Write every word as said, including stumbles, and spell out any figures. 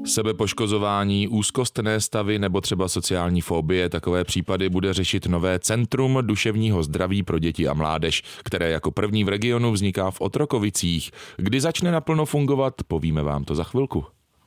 Sebepoškozování, úzkostné stavy nebo třeba sociální fobie, takové případy bude řešit nové Centrum duševního zdraví pro děti a mládež, které jako první v regionu vzniká v Otrokovicích. Kdy začne naplno fungovat, povíme vám to za chvilku.